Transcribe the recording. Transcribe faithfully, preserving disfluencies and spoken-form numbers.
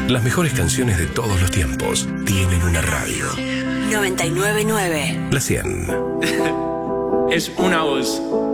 Las mejores canciones de todos los tiempos tienen una radio. noventa y nueve punto nueve. La cien. Es una voz.